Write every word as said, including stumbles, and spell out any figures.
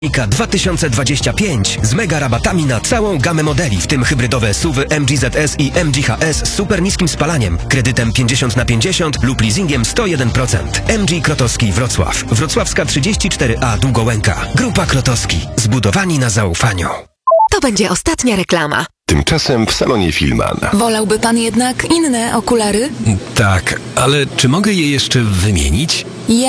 Ika dwa tysiące dwadzieścia pięć z mega rabatami na całą gamę modeli, w tym hybrydowe S U V-y M G Z S i M G H S z super niskim spalaniem, kredytem pięćdziesiąt na pięćdziesiąt lub leasingiem sto jeden procent. M G Krotowski Wrocław. Wrocławska trzydzieści cztery A Długołęka. Grupa Krotowski. Zbudowani na zaufaniu. To będzie ostatnia reklama. Tymczasem w salonie Filman. Wolałby pan jednak inne okulary? Tak, ale czy mogę je jeszcze wymienić? Ja